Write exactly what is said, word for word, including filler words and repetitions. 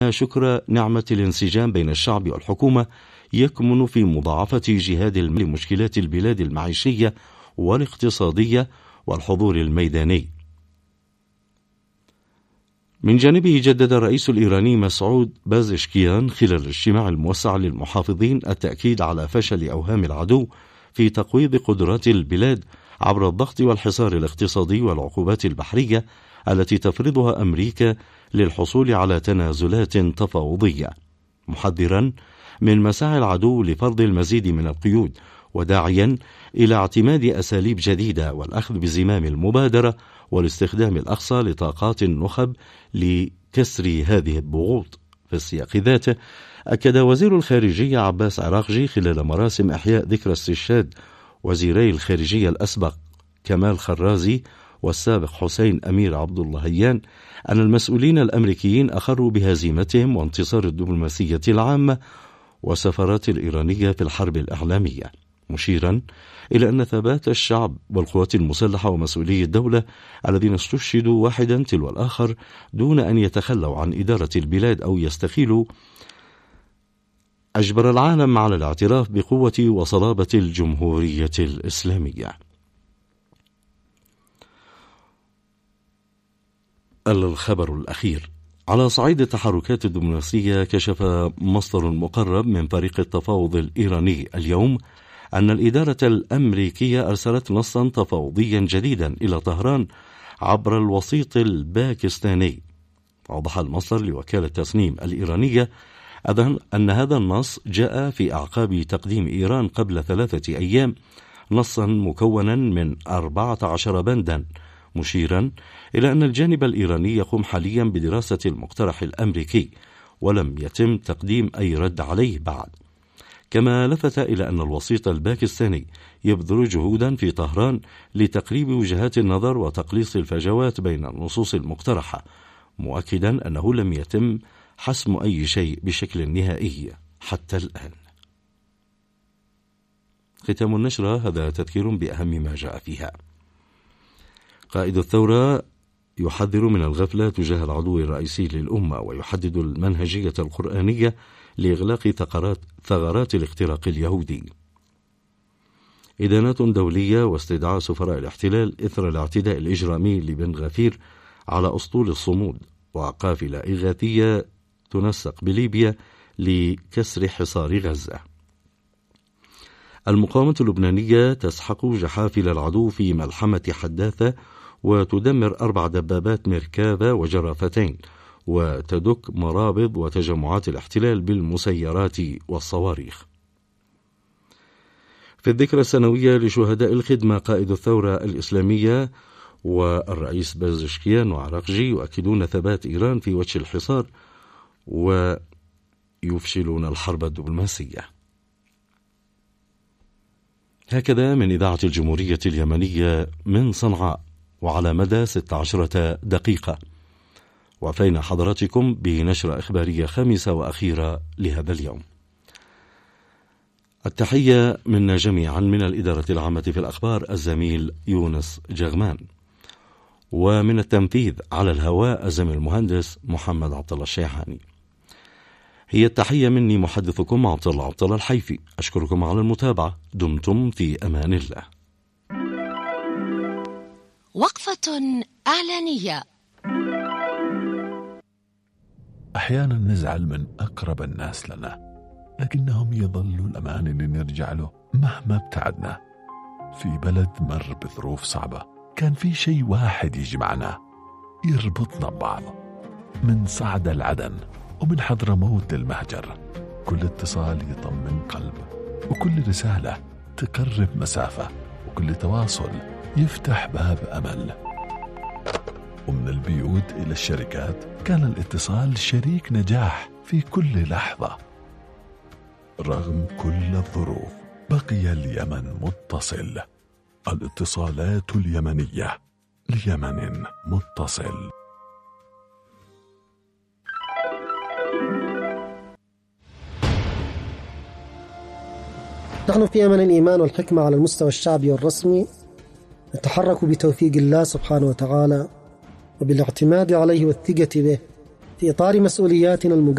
شكر نعمة الانسجام بين الشعب والحكومة يكمن في مضاعفة جهاد لمشكلات البلاد المعيشية والاقتصادية والحضور الميداني. من جانبه جدد الرئيس الإيراني مسعود بازشكيان خلال الاجتماع الموسع للمحافظين التأكيد على فشل أوهام العدو في تقويض قدرات البلاد عبر الضغط والحصار الاقتصادي والعقوبات البحرية التي تفرضها أمريكا للحصول على تنازلات تفاوضية، محذرا من مساعي العدو لفرض المزيد من القيود، وداعيا إلى اعتماد أساليب جديدة والأخذ بزمام المبادرة والاستخدام الأقصى لطاقات النخب لكسر هذه الضغوط. في السياق ذاته أكد وزير الخارجية عباس عراقجي خلال مراسم إحياء ذكرى استشهاد وزيري الخارجية الأسبق كمال خرازي والسابق حسين أمير عبد اللهيان أن المسؤولين الأمريكيين أخروا بهزيمتهم وانتصار الدبلوماسية العامة والسفارات الإيرانية في الحرب الإعلامية، مشيرا إلى أن ثبات الشعب والقوات المسلحة ومسؤولي الدولة الذين استشهدوا واحدا تلو الآخر دون أن يتخلوا عن إدارة البلاد أو يستخيلوا أجبر العالم على الاعتراف بقوة وصلابة الجمهورية الإسلامية. الخبر الأخير على صعيد التحركات الدبلوماسية، كشف مصدر مقرب من فريق التفاوض الإيراني اليوم أن الإدارة الأمريكية أرسلت نصا تفاوضيا جديدا إلى طهران عبر الوسيط الباكستاني. أوضح المصدر لوكالة تسنيم الإيرانية أن هذا النص جاء في أعقاب تقديم إيران قبل ثلاثة أيام نصا مكونا من أربعة عشر بندا، مشيرا إلى أن الجانب الإيراني يقوم حاليا بدراسة المقترح الأمريكي ولم يتم تقديم أي رد عليه بعد. كما لفت إلى أن الوسيط الباكستاني يبذل جهودا في طهران لتقريب وجهات النظر وتقليص الفجوات بين النصوص المقترحة، مؤكدا أنه لم يتم حسم أي شيء بشكل نهائي حتى الآن. ختام النشرة، هذا تذكير بأهم ما جاء فيها. قائد الثورة يحذر من الغفلة تجاه العدو الرئيسي للأمة، ويحدد المنهجية القرآنية لإغلاق ثغرات, ثغرات الاختراق اليهودي. إدانات دولية واستدعاء سفراء الاحتلال إثر الاعتداء الإجرامي لبن غفير على أسطول الصمود، وقافلة إغاثية تنسق بليبيا لكسر حصار غزة. المقاومة اللبنانية تسحق جحافل العدو في ملحمة حداثة وتدمر أربع دبابات ميركافا وجرافتين، وتدك مرابض وتجمعات الاحتلال بالمسيرات والصواريخ. في الذكرى السنوية لشهداء الخدمة، قائد الثورة الإسلامية والرئيس بازشكيان وعراقجي يؤكدون ثبات إيران في وجه الحصار ويفشلون الحرب الدبلوماسية. هكذا من إذاعة الجمهورية اليمنية من صنعاء، وعلى مدى ست عشرة دقيقة وفينا حضراتكم بنشرة إخبارية خامسة وأخيرة لهذا اليوم. التحية منا جميعا من الإدارة العامة في الأخبار الزميل يونس جغمان، ومن التنفيذ على الهواء الزميل المهندس محمد عبد الله الشيحاني. هي التحية مني محدثكم عبد الله عبد الله الحيفي. أشكركم على المتابعة، دمتم في أمان الله. وقفة إعلانية. أحيانا نزعل من أقرب الناس لنا، لكنهم يظلوا الأمان اللي نرجع له مهما ابتعدنا. في بلد مر بظروف صعبة كان في شيء واحد يجمعنا يربطنا ببعض، من صعد العدن ومن حضرموت للمهجر. كل اتصال يطمن قلب، وكل رسالة تقرب مسافة، وكل تواصل يفتح باب أمل. ومن البيوت إلى الشركات كان الاتصال شريك نجاح في كل لحظة. رغم كل الظروف بقي اليمن متصل. الاتصالات اليمنية، ليمن متصل. نحن في أمن الإيمان والحكمة على المستوى الشعبي والرسمي نتحرك بتوفيق الله سبحانه وتعالى وبالاعتماد عليه والثقة به في إطار مسؤولياتنا المجرد